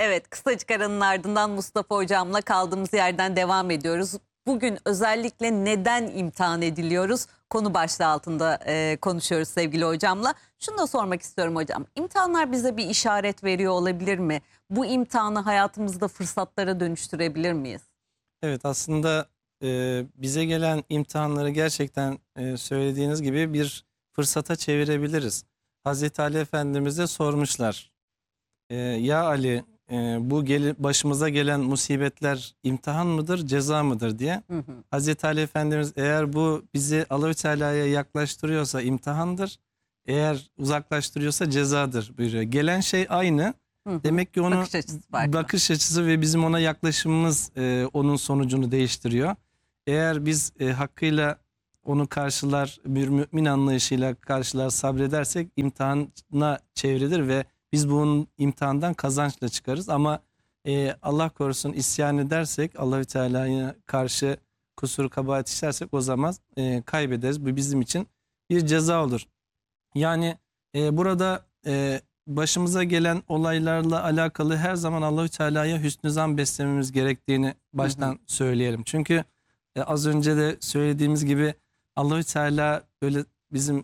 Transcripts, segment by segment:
Evet, kısacık aranın ardından Mustafa Hocam'la kaldığımız yerden devam ediyoruz. Bugün özellikle neden imtihan ediliyoruz? Konu başlığı altında konuşuyoruz sevgili hocamla. Şunu da sormak istiyorum hocam. İmtihanlar bize bir işaret veriyor olabilir mi? Bu imtihanı hayatımızda fırsatlara dönüştürebilir miyiz? Evet, aslında bize gelen imtihanları gerçekten söylediğiniz gibi bir fırsata çevirebiliriz. Hazreti Ali Efendimiz'e sormuşlar. Ya Ali, bu başımıza gelen musibetler imtihan mıdır, ceza mıdır diye. Hı hı. Hazreti Ali Efendimiz eğer bu bizi Allahü Teala'ya yaklaştırıyorsa imtihandır, eğer uzaklaştırıyorsa cezadır buyuruyor. Gelen şey aynı. Hı hı. Demek ki onun Bakış açısı farklı. bakış açısı ve bizim ona yaklaşımımız onun sonucunu değiştiriyor. Eğer biz hakkıyla onu karşılar, bir mümin anlayışıyla karşılar, sabredersek imtihana çevrilir ve biz bunun imtihandan kazançla çıkarız. Ama Allah korusun isyan edersek, Allahü Teala'ya karşı kusur kabahat işlersek o zaman kaybederiz. Bu bizim için bir ceza olur. Yani burada başımıza gelen olaylarla alakalı her zaman Allahü Teala'ya hüsnü zan beslememiz gerektiğini baştan söyleyelim. Çünkü az önce de söylediğimiz gibi Allahü Teala böyle bizim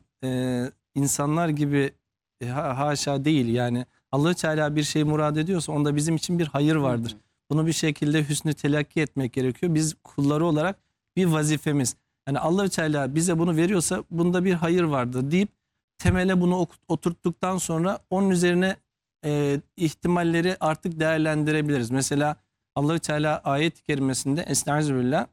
insanlar gibi haşa değil. Yani Allahü Teala bir şey murad ediyorsa onda bizim için bir hayır vardır. Bunu bir şekilde hüsnü telakki etmek gerekiyor. Biz kulları olarak bir vazifemiz. Yani Allahü Teala bize bunu veriyorsa bunda bir hayır vardır deyip temele bunu oturttuktan sonra onun üzerine ihtimalleri artık değerlendirebiliriz. Mesela Allahü Teala ayet-i kerimesinde Estağfirullah,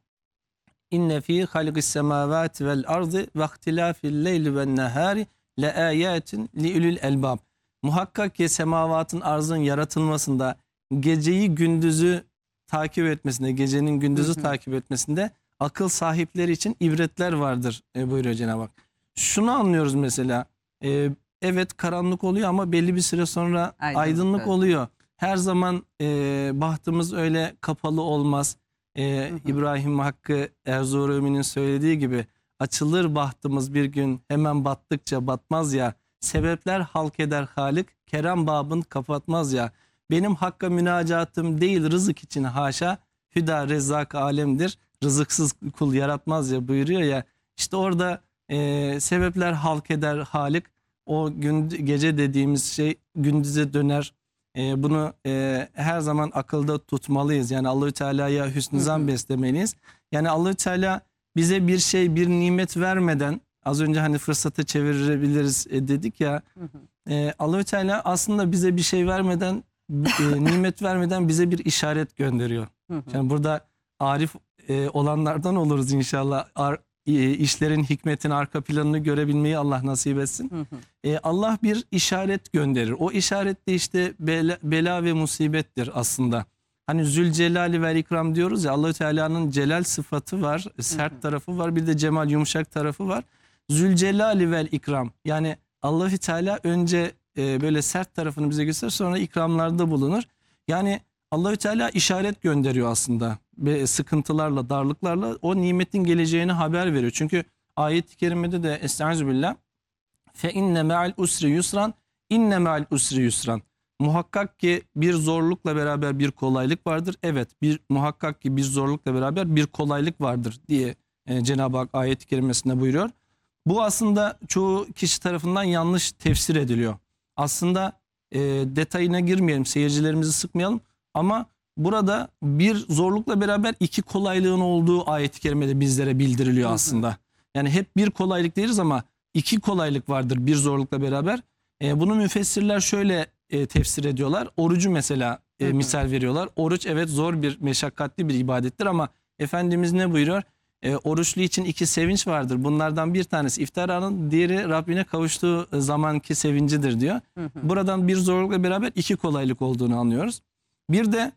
İnne fî halqis semâvâti vel ardı ve ihtilâfil leyli ven nehâri le âyâtin li ulul elbâb. Muhakkak ki semavatın, arzın yaratılmasında, geceyi gündüzü takip etmesinde, gecenin gündüzü takip etmesinde akıl sahipleri için ibretler vardır buyuruyor Cenab-ı Hak. Şunu anlıyoruz mesela, evet karanlık oluyor ama belli bir süre sonra aydınlık oluyor. Her zaman bahtımız öyle kapalı olmaz. İbrahim Hakkı Erzurumi'nin söylediği gibi açılır bahtımız bir gün, hemen battıkça batmaz ya. Sebepler halk eder Halik, kerem babın kapatmaz ya. Benim Hakk'a münacatım değil rızık için haşa, hüda rezzak alemdir, rızıksız kul yaratmaz ya buyuruyor ya. İşte orada sebepler halk eder Halik, o gece dediğimiz şey gündüze döner. Bunu her zaman akılda tutmalıyız. Yani Allahü Teala'ya hüsnü zan beslemeliyiz. Yani Allahü Teala bize bir şey, bir nimet vermeden, az önce hani fırsatı çevirebiliriz dedik ya. Allahü Teala aslında bize bir şey vermeden, nimet vermeden bize bir işaret gönderiyor. Yani burada arif olanlardan oluruz inşallah. İşlerin hikmetin arka planını görebilmeyi Allah nasip etsin. Allah bir işaret gönderir. O işaret de işte bela ve musibettir aslında. Hani Zülcelali vel İkram diyoruz ya, Allah-u Teala'nın celal sıfatı var, sert tarafı var, bir de cemal yumuşak tarafı var. Zülcelali vel İkram, yani Allah-u Teala önce böyle sert tarafını bize gösterir, sonra ikramlarda bulunur. Yani Allahü Teala işaret gönderiyor aslında. Ve sıkıntılarla, darlıklarla o nimetin geleceğini haber veriyor. Çünkü ayet-i kerimede de Estağfirullah, fe inne me'al usri yusran, inne me'al usri yusran. Muhakkak ki bir zorlukla beraber bir kolaylık vardır. Evet, muhakkak ki bir zorlukla beraber bir kolaylık vardır diye Cenab-ı Hak ayet-i kerimesinde buyuruyor. Bu aslında çoğu kişi tarafından yanlış tefsir ediliyor. Aslında detayına girmeyelim, seyircilerimizi sıkmayalım. Ama burada bir zorlukla beraber iki kolaylığın olduğu ayet-i kerimede bizlere bildiriliyor aslında. Yani hep bir kolaylık deriz ama iki kolaylık vardır bir zorlukla beraber. Bunu müfessirler şöyle tefsir ediyorlar. Orucu mesela misal veriyorlar. Oruç evet zor bir, meşakkatli bir ibadettir ama Efendimiz ne buyuruyor? Oruçlu için iki sevinç vardır. Bunlardan bir tanesi iftar anı, diğeri Rabbine kavuştuğu zamanki sevincidir diyor. Buradan bir zorlukla beraber iki kolaylık olduğunu anlıyoruz. Bir de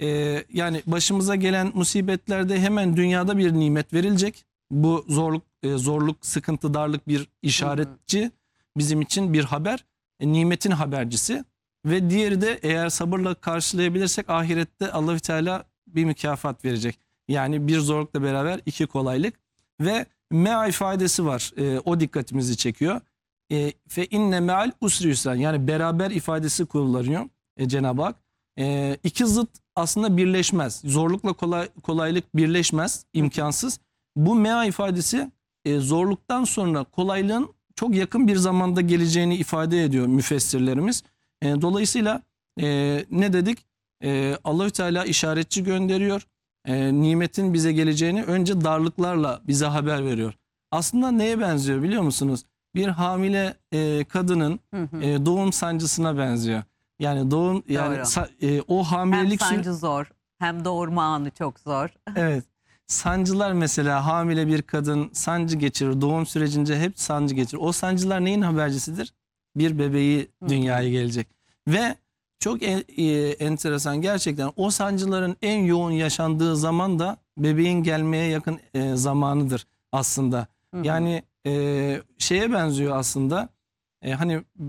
yani başımıza gelen musibetlerde hemen dünyada bir nimet verilecek. Bu zorluk, sıkıntı, darlık bir işaretçi, bizim için bir haber, nimetin habercisi. Ve diğeri de eğer sabırla karşılayabilirsek ahirette Allahü Teala bir mükafat verecek. Yani bir zorlukla beraber iki kolaylık ve mea ifadesi var. O dikkatimizi çekiyor. Fe inne me'al usri yusran, yani beraber ifadesi kullanıyor Cenab-ı Hak. İki zıt aslında birleşmez. Zorlukla kolaylık birleşmez, imkansız. Bu mea ifadesi zorluktan sonra kolaylığın çok yakın bir zamanda geleceğini ifade ediyor müfessirlerimiz. Dolayısıyla ne dedik? Allahü Teala işaretçi gönderiyor. Nimetin bize geleceğini önce darlıklarla bize haber veriyor. Aslında neye benziyor biliyor musunuz? Bir hamile kadının doğum sancısına benziyor. Yani doğum yani o Hem hamilelik sancı zor hem doğurma anı çok zor. evet. Sancılar mesela hamile bir kadın sancı geçirir. Doğum sürecince hep sancı geçirir. O sancılar neyin habercisidir? Bir bebeği dünyaya gelecek. Ve çok enteresan gerçekten o sancıların en yoğun yaşandığı zaman da bebeğin gelmeye yakın zamanıdır aslında. Yani şeye benziyor aslında. Hani